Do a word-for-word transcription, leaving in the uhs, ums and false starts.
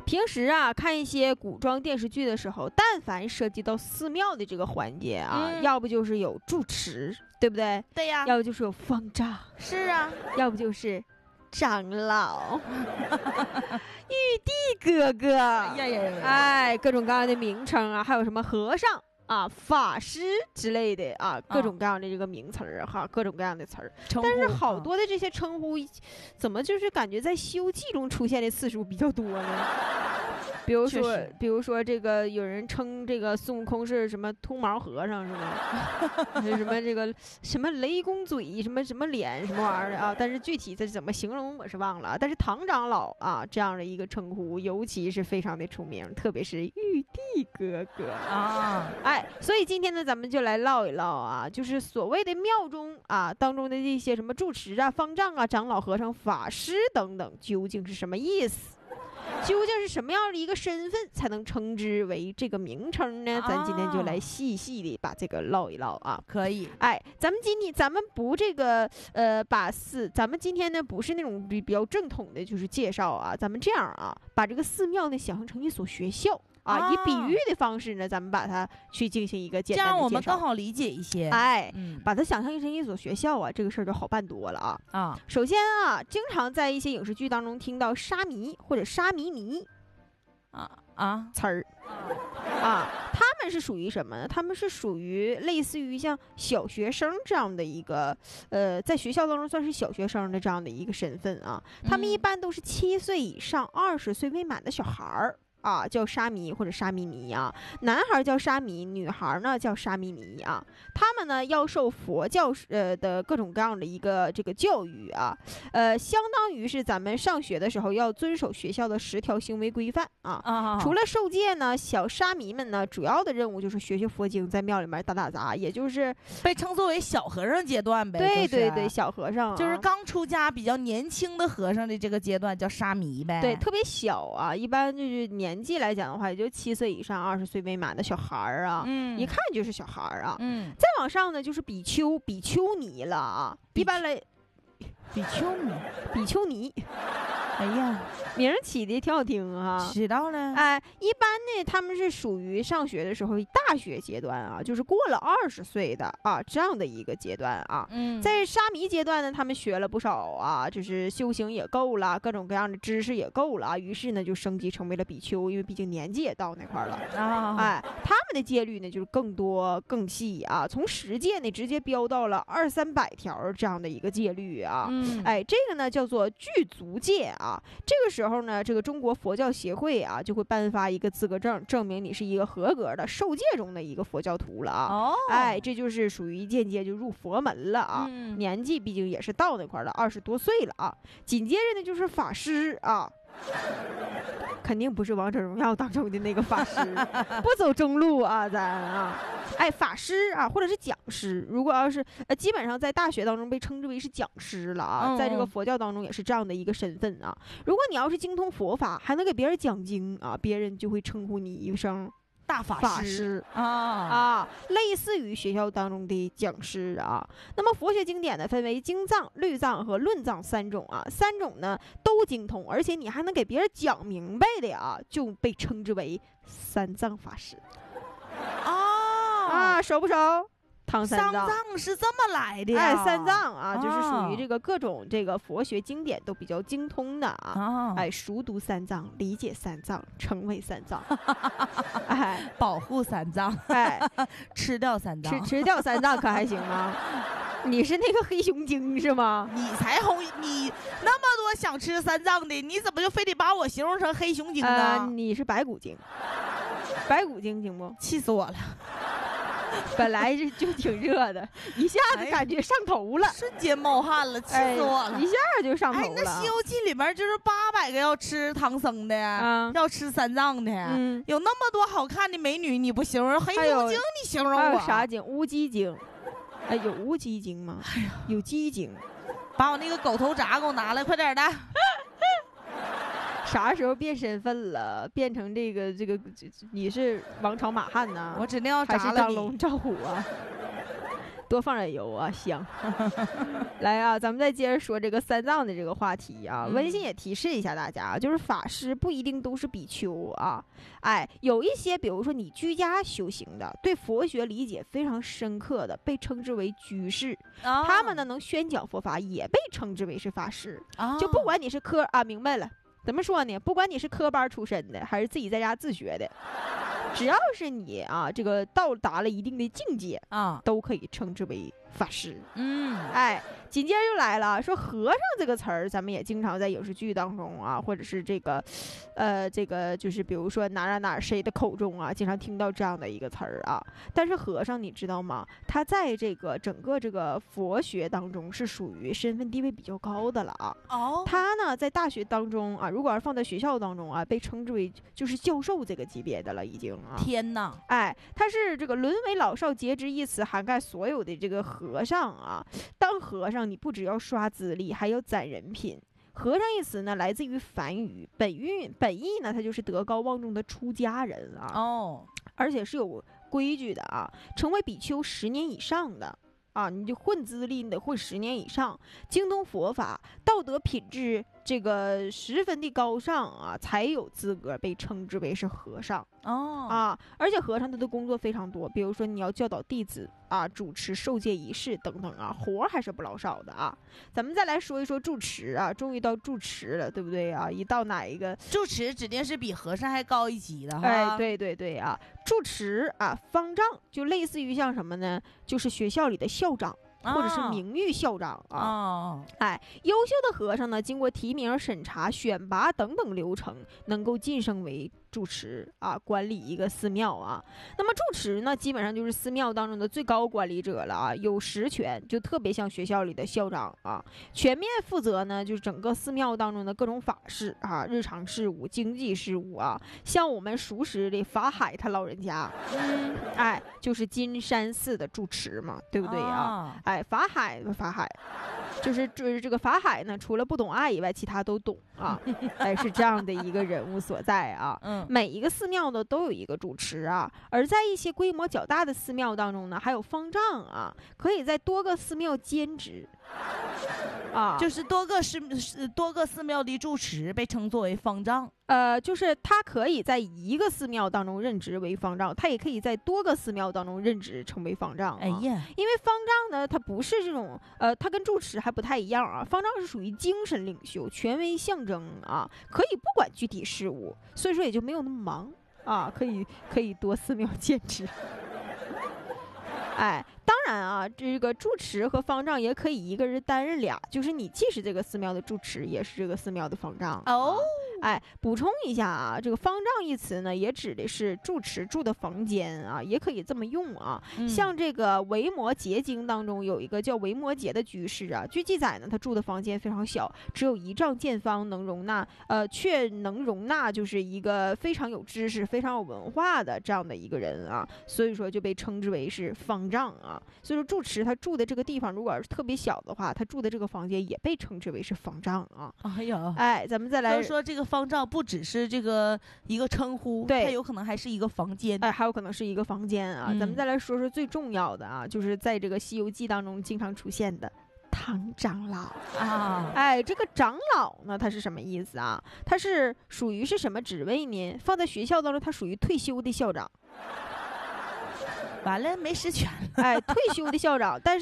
平时啊，看一些古装电视剧的时候，但凡涉及到寺庙的这个环节啊， 嗯、 要不就是有住持，对不对？ 对呀。 要不就是有方丈， 是啊。 要不就是长老、玉帝哥哥， 哎呀呀呀！ 哎，各种各样的名称啊，还有什么和尚啊、法师之类的啊，各种各样的这个名词儿、啊、哈，各种各样的词儿。但是好多的这些称呼，怎么就是感觉在《西游记》中出现的次数比较多呢？比如说，比如说这个有人称这个孙悟空是什么秃毛和尚是吗？还是什么这个什么雷公嘴，什么什么脸，什么玩意儿啊？但是具体这怎么形容我是忘了。但是唐长老啊这样的一个称呼，尤其是非常的出名，特别是玉帝哥哥啊，哎，所以今天呢，咱们就来唠一唠啊，就是所谓的庙中啊当中的这些什么住持啊、方丈啊、长老、和尚、法师等等，究竟是什么意思？究竟是什么样的一个身份才能称之为这个名称呢？咱今天就来细细的把这个唠一唠啊。 可以， 哎，咱们今天咱们不这个呃，把寺，咱们今天呢不是那种比比较正统的，就是介绍啊，咱们这样啊，把这个寺庙呢想象成一所学校。啊，以比喻的方式呢，咱们把它去进行一个简单的介绍， 这样我们更好理解一些。 哎，嗯、把它想象成一所学校啊，这个事儿就好办多了啊。 啊， 首先啊，经常在一些影视剧当中听到沙弥或者沙弥尼啊啊词儿啊，他们是属于什么呢？他们是属于类似于像小学生这样的一个呃，在学校当中算是小学生的这样的一个身份啊。他们一般都是七岁以上、二十岁未满的小孩儿。啊，叫沙弥或者沙弥尼啊，男孩叫沙弥，女孩呢叫沙弥尼啊。他们呢要受佛教呃的各种各样的一个这个教育啊，呃，相当于是咱们上学的时候要遵守学校的十条行为规范啊。 啊除了受戒呢，小沙弥们呢主要的任务就是学学佛经，在庙里面打打杂，也就是被称作为小和尚阶段呗。 对对对， 就是、 小和尚、啊、 就是刚出家比较年轻的和尚的这个阶段叫沙弥呗。 对，特别小啊，一般就是年。年纪来讲的话，也就七岁以上、二十岁未满的小孩儿啊，嗯，一看就是小孩儿啊，嗯，再往上呢就是比丘、比丘尼了啊，一般来， 比丘尼， 比丘尼， 哎呀， 名儿起的挺好听啊， 知道了。 哎，一般呢，他们是属于上学的时候大学阶段啊，就是过了二十岁的啊这样的一个阶段啊。嗯，在沙弥阶段呢，他们学了不少啊，就是修行也够了，各种各样的知识也够了，于是呢就升级成为了比丘，因为毕竟年纪也到那块儿了啊。哎，他们的戒律呢就是更多更细啊，从十戒呢直接飙到了二三百条这样的一个戒律啊。嗯，哎，这个呢叫做具足戒啊。这个时候呢，这个中国佛教协会啊就会颁发一个资格证，证明你是一个合格的受戒中的一个佛教徒了啊。哦，哎，这就是属于间接就入佛门了啊。嗯，年纪毕竟也是到那块了，二十多岁了啊。紧接着呢就是法师啊。肯定不是王者荣耀当中的那个法师，不走中路啊，咱啊，哎，法师啊，或者是讲师，如果要是呃，基本上在大学当中被称之为是讲师了啊，在这个佛教当中也是这样的一个身份啊。如果你要是精通佛法，还能给别人讲经啊，别人就会称呼你一声大法师, 法师啊啊，类似于学校当中的讲师啊。那么佛学经典呢，分为经藏、律藏和论藏三种啊，三种呢都精通，而且你还能给别人讲明白的啊，就被称之为三藏法师。 啊啊，熟不熟？唐三藏是这么来的呀？ 哎，三藏啊，就是属于这个各种这个佛学经典都比较精通的啊。哦、哎，熟读三藏，理解三藏，成为三藏，哎， 保护三藏， 哎， 吃掉三藏， 吃吃掉三藏可还行吗？你是那个黑熊精是吗？ 你才红，你那么多想吃三藏的，你怎么就非得把我形容成黑熊精呢？ 呃、你是白骨精，白骨精行不？ 气死我了！ 本来就就挺热的，一下子感觉上头了，哎、 瞬间冒汗了，气死我了！ 哎、一下就上头了。 哎，那《西游记》里面就是八百个要吃唐僧的，啊、要吃三藏的，嗯、有那么多好看的美女，你不形容黑熊精，你形容我？ 还有啥精？乌鸡精？哎，有乌鸡精吗？哎呀，有鸡精。 把我那个狗头铡给我拿来，快点的！ 啥时候变身份了？变成这个这个，你是王朝马汉呢？ 我指定要还是张龙赵虎啊？ 多放点油啊，香。来啊，咱们再接着说这个三藏的这个话题啊。温馨也提示一下大家，就是法师不一定都是比丘啊。哎，有一些比如说你居家修行的，对佛学理解非常深刻的，被称之为居士。哦、他们呢能宣讲佛法，也被称之为是法师。哦、就不管你是科啊，明白了。怎么说呢？不管你是科班出身的，还是自己在家自学的，只要是你啊，这个到达了一定的境界啊，都可以称之为法师。嗯，哎，紧接着又来了，说和尚这个词儿，咱们也经常在影视剧当中啊，或者是这个，呃，这个就是比如说哪哪哪谁的口中啊，经常听到这样的一个词儿啊。但是和尚，你知道吗？他在这个整个这个佛学当中是属于身份地位比较高的了啊。哦，他呢在大学当中啊，如果要放在学校当中啊，被称之为就是教授这个级别的了，已经啊。 天哪！ 哎，他是这个沦为老少皆知一词涵盖所有的这个和尚啊。当和尚，你不只要刷资历，还要攒人品。和尚一词呢，来自于梵语，本意本意呢，它就是德高望重的出家人啊。哦，而且是有规矩的啊，成为比丘十年以上的啊，你就混资历，你得混十年以上，精通佛法，道德品质这个十分的高尚啊，才有资格被称之为是和尚。哦啊，而且和尚他的工作非常多，比如说你要教导弟子啊，主持受戒仪式等等啊，活还是不老少的啊。咱们再来说一说住持啊，终于到住持了，对不对啊？一到哪一个住持，指定是比和尚还高一级的哈。 哎，对对对啊，住持啊，方丈就类似于像什么呢？就是学校里的校长。或者是名誉校长啊，哦、哎，优秀的和尚呢，经过提名、审查、选拔等等流程，能够晋升为住持啊，管理一个寺庙啊。那么住持呢，基本上就是寺庙当中的最高管理者了啊，有实权，就特别像学校里的校长啊，全面负责呢，就是整个寺庙当中的各种法事啊、日常事务、经济事务啊。像我们熟识的法海他老人家，嗯，哎，就是金山寺的住持嘛，对不对啊？哎。哎，法海，法海，就是就是这个法海呢，除了不懂爱以外，其他都懂啊。哎，是这样的一个人物所在啊。嗯，每一个寺庙呢都有一个主持啊，而在一些规模较大的寺庙当中呢，还有方丈啊，可以在多个寺庙兼职。啊， 就是多个寺多个寺庙的住持被称作为方丈。 呃，就是他可以在一个寺庙当中任职为方丈，他也可以在多个寺庙当中任职成为方丈、啊。哎呀，因为方丈呢，他不是这种呃，他跟住持还不太一样啊。方丈是属于精神领袖、权威象征啊，可以不管具体事务，所以说也就没有那么忙啊，可以可以多寺庙兼职。哎，当然啊，这个住持和方丈也可以一个人担任俩，就是你既是这个寺庙的住持，也是这个寺庙的方丈哦。哎，补充一下啊，这个方丈一词呢，也指的是住持住的房间啊，也可以这么用啊。嗯、像这个《维摩诘经》当中有一个叫维摩诘的居士啊，据记载呢，他住的房间非常小，只有一丈见方，能容纳呃，却能容纳就是一个非常有知识、非常有文化的这样的一个人啊，所以说就被称之为是方丈啊。所以说住持他住的这个地方，如果是特别小的话，他住的这个房间也被称之为是方丈啊。 哎呀， 哎，咱们再来说这个。方丈不只是这个一个称呼， 对， 它有可能还是一个房间， 哎，还有可能是一个房间啊。嗯、咱们再来说说最重要的啊，就是在这个《西游记》当中经常出现的唐长老啊。哎，这个长老呢，他是什么意思啊？他是属于是什么职位呢？放在学校当中，他属于退休的校长。 完了，没实权了。 哎，退休的校长，但是。